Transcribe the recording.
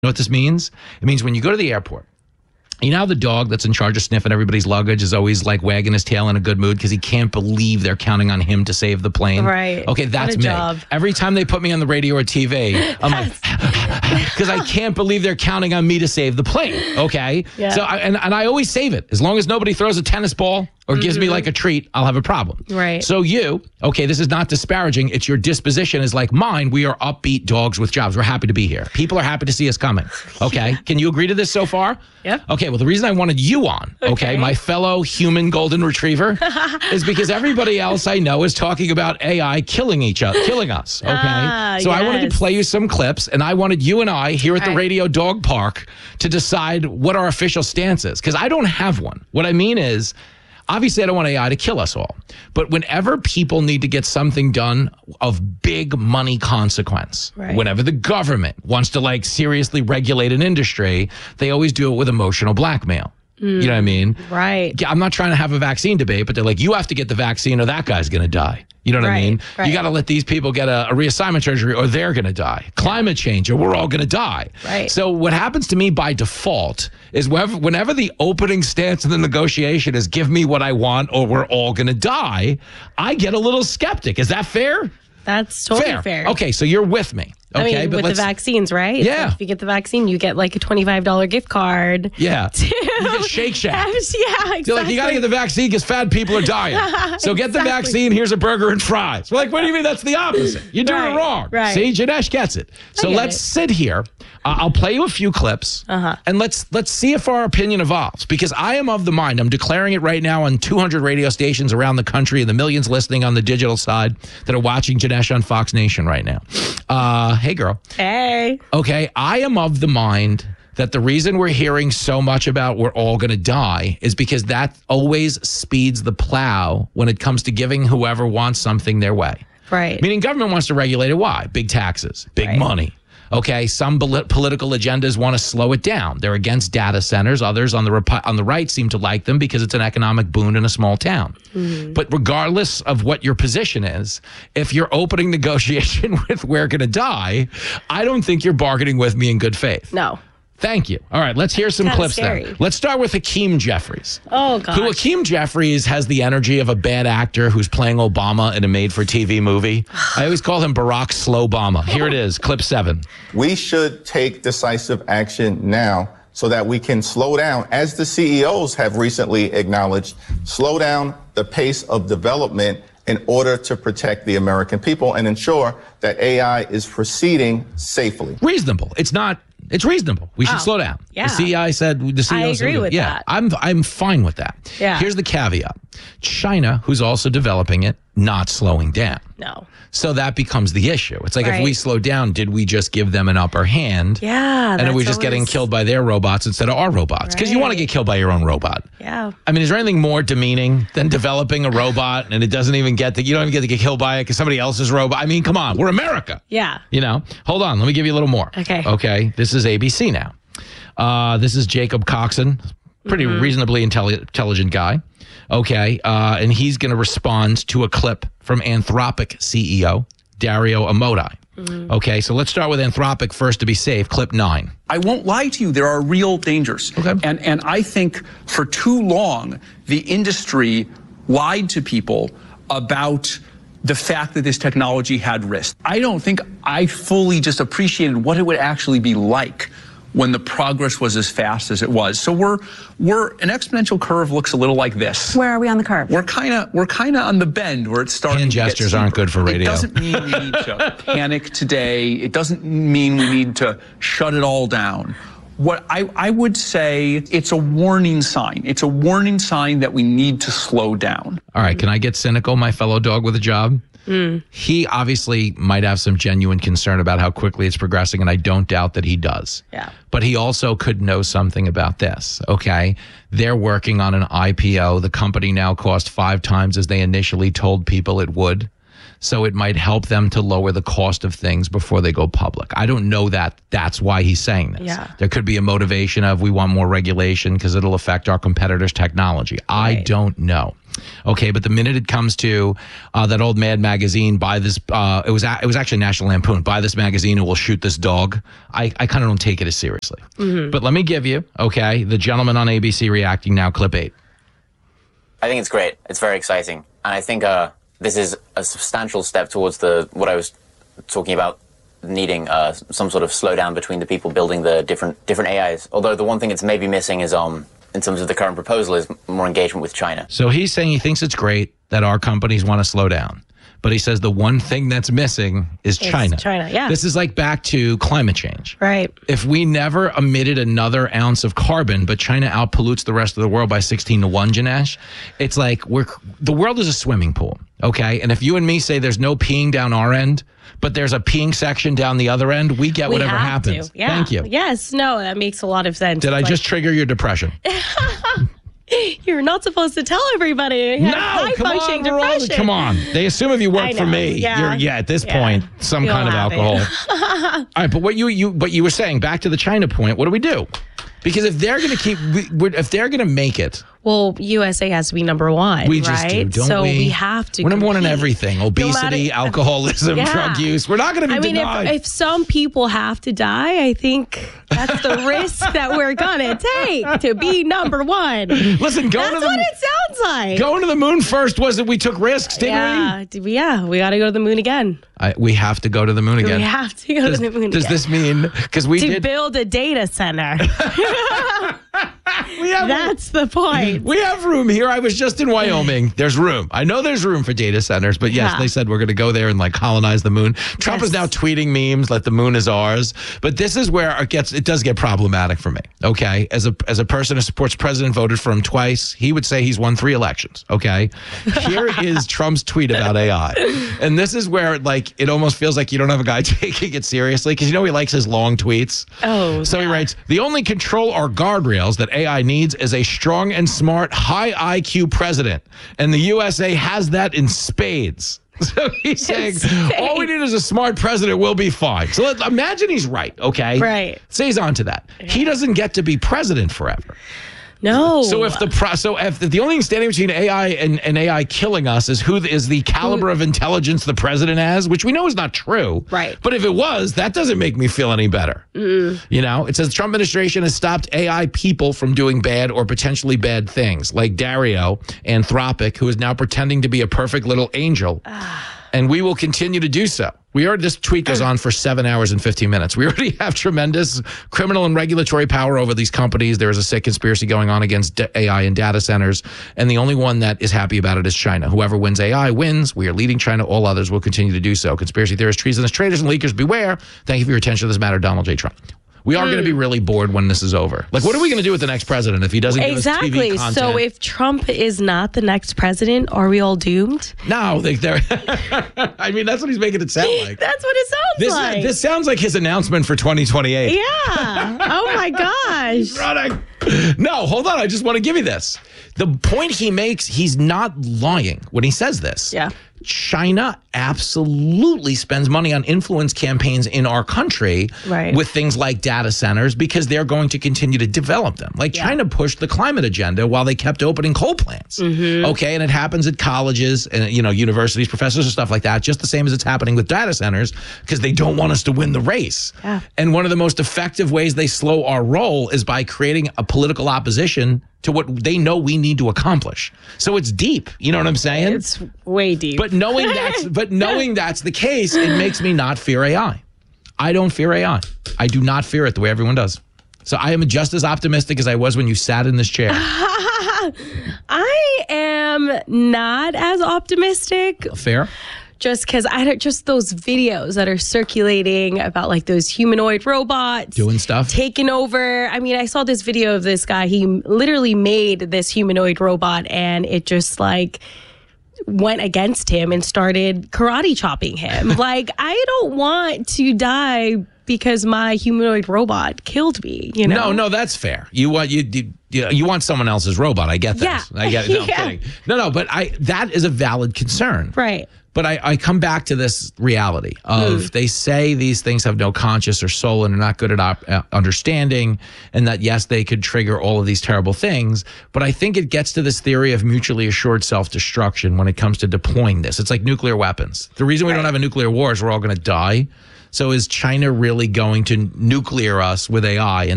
know what this means? It means when you go to the airport, you know how the dog that's in charge of sniffing everybody's luggage is always like wagging his tail in a good mood because he can't believe they're counting on him to save the plane? Right. Okay, that's me. Job. Every time they put me on the radio or TV, I'm like, because I can't believe they're counting on me to save the plane. Okay? Yeah. So, and I always save it. As long as nobody throws a tennis ball or gives me like a treat, I'll have a problem. Right. So this is not disparaging. It's your disposition is like mine. We are upbeat dogs with jobs. We're happy to be here. People are happy to see us coming. Okay. Can you agree to this so far? Yep. Okay. Well, the reason I wanted you on, okay, my fellow human golden retriever, is because everybody else I know is talking about AI killing us. Okay. So I wanted to play you some clips, and I wanted you and I here at the Radio Dog Park to decide what our official stance is, because I don't have one. What I mean is, obviously, I don't want AI to kill us all. But whenever people need to get something done of big money consequence, whenever the government wants to seriously regulate an industry, they always do it with emotional blackmail. You know what I mean? Right. I'm not trying to have a vaccine debate, but they're like, you have to get the vaccine or that guy's going to die. You know what I mean? Right. You got to let these people get a reassignment surgery or they're going to die. Climate change or we're all going to die. Right. So what happens to me by default is whenever the opening stance of the negotiation is give me what I want or we're all going to die, I get a little skeptic. Is that fair? That's totally fair. Okay, so you're with me. Okay, I mean, with the vaccines, right? Yeah. So if you get the vaccine, you get like a $25 gift card. Yeah. You get Shake Shack. Yeah, exactly. You're like, you got to get the vaccine because fat people are dying. So get the vaccine. Here's a burger and fries. We're like, what do you mean that's the opposite? You're doing it wrong. Right. See, Janesh gets it. So let's sit here. I'll play you a few clips, and let's see if our opinion evolves. Because I am of the mind, I'm declaring it right now on 200 radio stations around the country and the millions listening on the digital side that are watching Janesh on Fox Nation right now. Hey, girl. Hey. Okay, I am of the mind that the reason we're hearing so much about we're all going to die is because that always speeds the plow when it comes to giving whoever wants something their way. Right. Meaning government wants to regulate it. Why? Big taxes, big money. Okay, some political agendas want to slow it down. They're against data centers. Others on the right seem to like them because it's an economic boon in a small town. But regardless of what your position is, if you're opening negotiation with we're going to die, I don't think you're bargaining with me in good faith. No. Thank you. All right, let's hear some clips then. Let's start with Hakeem Jeffries. Oh, gosh. Hakeem Jeffries has the energy of a bad actor who's playing Obama in a made-for-TV movie. I always call him Barack Slow-Obama. Here it is, clip 7. We should take decisive action now so that we can slow down, as the CEOs have recently acknowledged, slow down the pace of development in order to protect the American people and ensure that AI is proceeding safely. Reasonable. It's reasonable. We should slow down. Yeah. The CEO said, I agree with that. I'm fine with that. Yeah. Here's the caveat. China, who's also developing it, not slowing down. No. So that becomes the issue. It's like if we slow down, did we just give them an upper hand? Yeah. And are we just getting killed by their robots instead of our robots? Because you want to get killed by your own robot. Yeah. I mean, is there anything more demeaning than developing a robot and it doesn't even you don't even get to get killed by it because somebody else's robot? I mean, come on, we're America. Yeah. Hold on, let me give you a little more. Okay. This is ABC now. This is Jacob Coxon, pretty reasonably intelligent guy. Okay, and he's going to respond to a clip from Anthropic CEO, Dario Amodei. Okay, so let's start with Anthropic first to be safe. Clip 9. I won't lie to you, there are real dangers. Okay. And I think for too long, the industry lied to people about the fact that this technology had risk. I don't think I fully just appreciated what it would actually be like when the progress was as fast as it was. So we're an exponential curve looks a little like this. Where are we on the curve? We're kind of on the bend where it's starting. Hand to get gestures aren't good for radio. It doesn't mean we need to panic today. It doesn't mean we need to shut it all down. What I would say, it's a warning sign. It's a warning sign that we need to slow down. All right, can I get cynical, my fellow dog with a job? He obviously might have some genuine concern about how quickly it's progressing, and I don't doubt that he does. Yeah. But he also could know something about this, okay? They're working on an IPO. The company now cost 5 times as they initially told people it would. So it might help them to lower the cost of things before they go public. I don't know that that's why he's saying this. Yeah. There could be a motivation of we want more regulation because it'll affect our competitors' technology. I don't know. Okay, but the minute it comes to that old Mad magazine, buy this, it was actually National Lampoon, buy this magazine and we'll shoot this dog. I kind of don't take it as seriously. But let me give you, okay, the gentleman on ABC reacting now, clip 8. I think it's great. It's very exciting. And I think this is a substantial step towards what I was talking about, needing some sort of slowdown between the people building the different AIs. Although the one thing it's maybe missing is in terms of the current proposal, is more engagement with China. So he's saying he thinks it's great that our companies want to slow down. But he says the one thing that's missing is China. China, yeah. This is like back to climate change. Right. If we never emitted another ounce of carbon, but China outpollutes the rest of the world by 16 to 1, Janesh, it's like the world is a swimming pool, okay? And if you and me say there's no peeing down our end, but there's a peeing section down the other end, we get whatever happens. Yeah. Thank you. Yes. No, that makes a lot of sense. Did I just trigger your depression? You're not supposed to tell everybody. You have high-functioning depression. Come on. They assume if you work for me, yeah. you're at this point some kind of alcohol. All right, but what you were saying, back to the China point, what do we do? Because if they're going to if they're going to make it, well, USA has to be number one. We just right? do, don't so we? we have to. We're number one in compete. everything: obesity, alcoholism, drug use. We're not going to be denied. If some people have to die, I think that's the risk that we're gonna take to be number one. Listen, that's what it sounds like. Going to the moon first wasn't we took risks, didn't we? Yeah, we got to go to the moon again. We have to go to the moon again. We have to go to the moon. Does this mean because to build a data center? That's the point. We have room here. I was just in Wyoming. There's room. I know there's room for data centers, but yes, they said we're going to go there and like colonize the moon. Trump is now tweeting memes like the moon is ours. But this is where it does get problematic for me. Okay, as a person who supports President, voted for him twice, he would say he's won 3 elections. Okay, here is Trump's tweet about AI, and this is where it almost feels like you don't have a guy taking it seriously because he likes his long tweets. Oh, so he writes, the only control or guardrails that AI needs is a strong and smart, high IQ president. And the USA has that in spades. So he's saying, all we need is a smart president, we'll be fine. So imagine he's right, okay? Right. Say he's on to that. Yeah. He doesn't get to be president forever. No. So if the only thing standing between AI and AI killing us is who is the caliber of intelligence the president has, which we know is not true. Right. But if it was, that doesn't make me feel any better. It says the Trump administration has stopped AI people from doing bad or potentially bad things, like Dario Anthropic, who is now pretending to be a perfect little angel. And we will continue to do so. This tweet goes on for 7 hours and 15 minutes. We already have tremendous criminal and regulatory power over these companies. There is a sick conspiracy going on against AI and data centers. And the only one that is happy about it is China. Whoever wins AI wins. We are leading China. All others will continue to do so. Conspiracy theorists, treasonous traitors, and leakers, beware. Thank you for your attention to this matter, Donald J. Trump. We are going to be really bored when this is over. What are we going to do with the next president if he doesn't give us TV content? So if Trump is not the next president, are we all doomed? No, they're I mean, that's what he's making it sound like. That's what it sounds like. This sounds like his announcement for 2028. Yeah. Oh, my gosh. He's running. No, hold on. I just want to give you this. The point he makes, he's not lying when he says this. Yeah. China absolutely spends money on influence campaigns in our country with things like data centers because they're going to continue to develop them. China pushed the climate agenda while they kept opening coal plants. Okay, and it happens at colleges and universities, professors and stuff like that, just the same as it's happening with data centers because they don't want us to win the race. Yeah. And one of the most effective ways they slow our roll is by creating a political opposition to what they know we need to accomplish. So it's deep. You know what I'm saying? It's way deep. But knowing that's the case, it makes me not fear AI. I don't fear AI. I do not fear it the way everyone does. So I am just as optimistic as I was when you sat in this chair. I am not as optimistic. Fair. Just because just those videos that are circulating about those humanoid robots doing stuff, taking over. I mean, I saw this video of this guy. He literally made this humanoid robot, and it just went against him and started karate chopping him. I don't want to die because my humanoid robot killed me. You know? No, that's fair. You want someone else's robot. I get that. Yeah. I get it. No, I'm kidding. No, but that is a valid concern. Right. But I come back to this reality of they say these things have no conscience or soul and are not good at understanding, and that, yes, they could trigger all of these terrible things. But I think it gets to this theory of mutually assured self-destruction when it comes to deploying this. It's like nuclear weapons. The reason we don't have a nuclear war is we're all going to die. So is China really going to nuclear us with AI? And